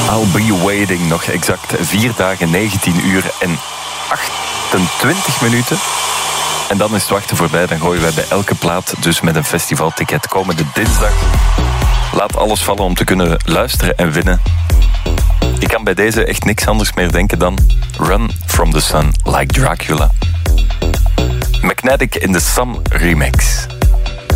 I'll be waiting. Nog exact 4 dagen, 19 uur en 28 minuten. En dan is het wachten voorbij. Dan gooien wij bij elke plaat dus met een festivalticket. Komende dinsdag. Laat alles vallen om te kunnen luisteren en winnen. Ik kan bij deze echt niks anders meer denken dan Run from the Sun like Dracula. Magnetic in the Sun remix.